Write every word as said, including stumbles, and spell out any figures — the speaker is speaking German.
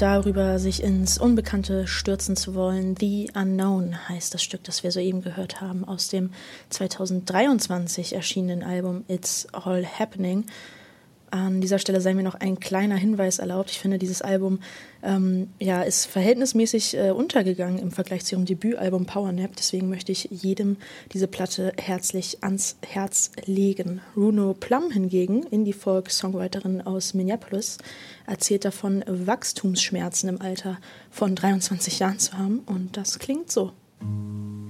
darüber, sich ins Unbekannte stürzen zu wollen. The Unknown heißt das Stück, das wir soeben gehört haben, aus dem zweitausenddreiundzwanzig erschienenen Album It's All Happening. An dieser Stelle sei mir noch ein kleiner Hinweis erlaubt. Ich finde, dieses Album ähm, ja, ist verhältnismäßig äh, untergegangen im Vergleich zu ihrem Debütalbum Powernap. Deswegen möchte ich jedem diese Platte herzlich ans Herz legen. Runo Plum hingegen, Indie-Folk-Songwriterin aus Minneapolis, erzählt davon, Wachstumsschmerzen im Alter von dreiundzwanzig Jahren zu haben. Und das klingt so.